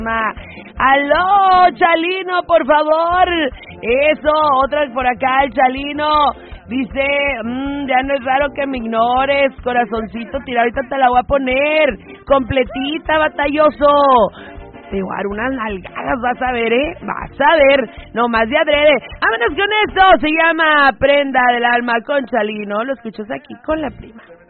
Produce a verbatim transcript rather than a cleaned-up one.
Aló, Chalino, por favor. Eso, otra vez por acá, el Chalino. Dice, mmm, ya no es raro que me ignores, corazoncito, tira, ahorita te la voy a poner. Completita, batalloso. Te voy a dar unas nalgadas, vas a ver, ¿eh? Vas a ver, nomás de adrede. Vámonos con esto, se llama Prenda del Alma con Chalino. Lo escuchas aquí con la prima.